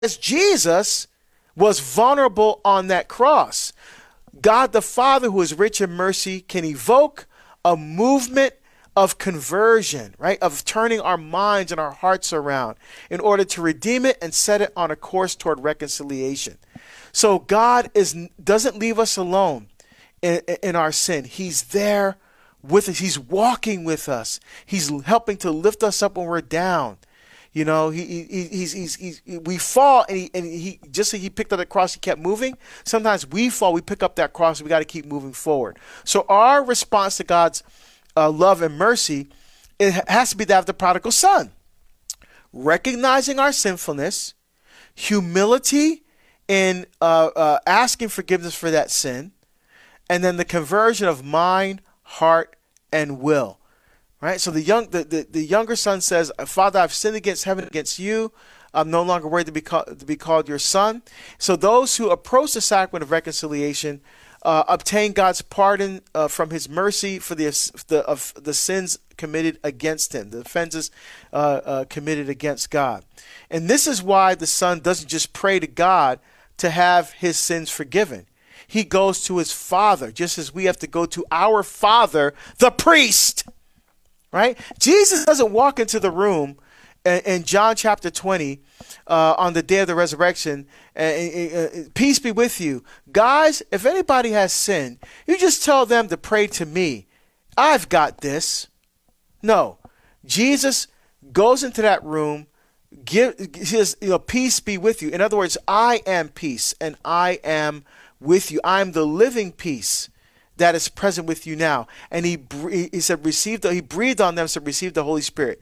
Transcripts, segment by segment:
As Jesus was vulnerable on that cross, God the Father, who is rich in mercy, can evoke a movement of conversion, right? Of turning our minds and our hearts around in order to redeem it and set it on a course toward reconciliation. So God doesn't leave us alone in our sin. He's there with us. He's walking with us. He's helping to lift us up when we're down. You know, we fall, and he just like he picked up the cross, he kept moving. Sometimes we fall, we pick up that cross, and we got to keep moving forward. So our response to God's love and mercy, it has to be that of the prodigal son, recognizing our sinfulness, humility in asking forgiveness for that sin, and then the conversion of mind, heart, and will. Right, so the younger son says, "Father, I've sinned against heaven, against you. I'm no longer worthy to be called your son." So those who approach the sacrament of reconciliation obtain God's pardon from His mercy for the sins committed against Him, the offenses committed against God. And this is why the son doesn't just pray to God to have his sins forgiven. He goes to his Father, just as we have to go to our Father, the priest. Right? Jesus doesn't walk into the room in John chapter 20 on the day of the resurrection. Peace be with you. Guys, if anybody has sinned, you just tell them to pray to me. I've got this. No. Jesus goes into that room, says, peace be with you. In other words, I am peace and I am with you. I am the living peace that is present with you now. And he said, he breathed on them, said, receive the Holy Spirit.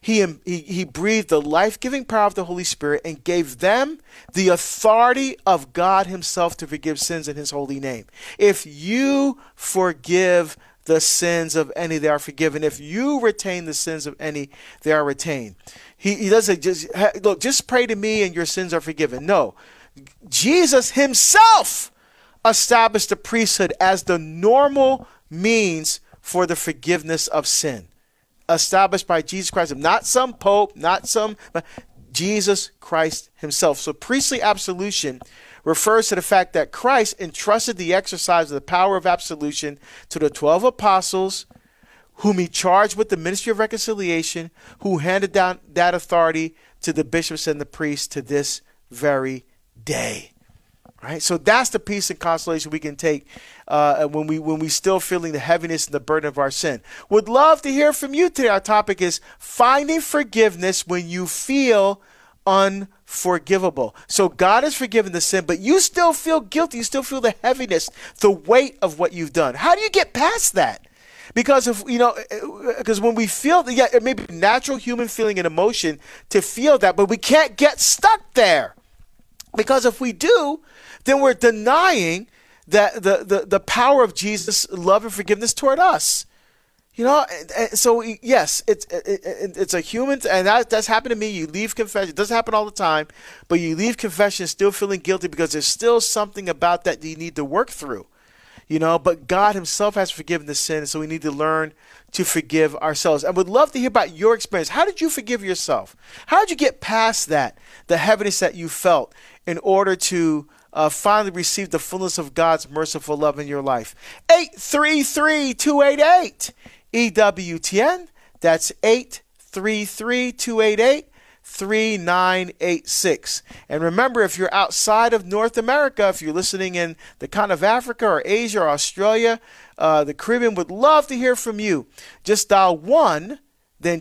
He breathed the life-giving power of the Holy Spirit and gave them the authority of God Himself to forgive sins in His holy name. If you forgive the sins of any, they are forgiven. If you retain the sins of any, they are retained. He doesn't just pray to me and your sins are forgiven. No, Jesus Himself established the priesthood as the normal means for the forgiveness of sin, established by Jesus Christ, not some pope, but Jesus Christ Himself. So priestly absolution refers to the fact that Christ entrusted the exercise of the power of absolution to the 12 apostles, whom He charged with the ministry of reconciliation, who handed down that authority to the bishops and the priests to this very day. Right, so that's the peace and consolation we can take when we still feeling the heaviness and the burden of our sin. Would love to hear from you today. Our topic is finding forgiveness when you feel unforgivable. So God has forgiven the sin, but you still feel guilty. You still feel the heaviness, the weight of what you've done. How do you get past that? Because because when we feel, it may be a natural human feeling and emotion to feel that, but we can't get stuck there. Because if we do, then we're denying that the power of Jesus' love and forgiveness toward us. So yes, it's a human, and that's happened to me. You leave confession; it doesn't happen all the time, but you leave confession still feeling guilty because there's still something about that you need to work through. But God Himself has forgiven the sin, so we need to learn to forgive ourselves. I would love to hear about your experience. How did you forgive yourself? How did you get past that, the heaviness that you felt, in order to finally receive the fullness of God's merciful love in your life? 833-288 EWTN. That's 833-288-3986. And remember, if you're outside of North America, if you're listening in the continent of Africa or Asia or Australia, the Caribbean, would love to hear from you. Just dial 1, then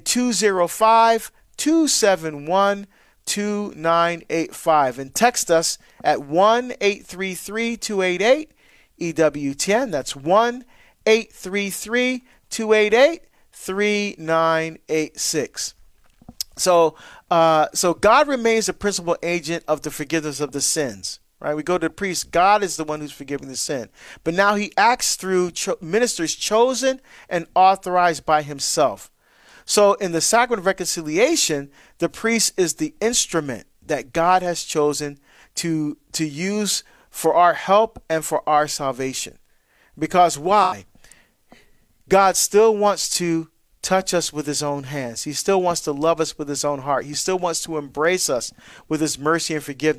205-271-2985 and text us at 1-833-288-EWTN. That's 1-833-288-3986. So God remains the principal agent of the forgiveness of the sins. Right? We go to the priest. God is the one who's forgiving the sin. But now He acts through ministers chosen and authorized by Himself. So in the sacrament of reconciliation, the priest is the instrument that God has chosen to use for our help and for our salvation. Because why? God still wants to touch us with his own hands. He still wants to love us with his own heart. He still wants to embrace us with his mercy and forgiveness.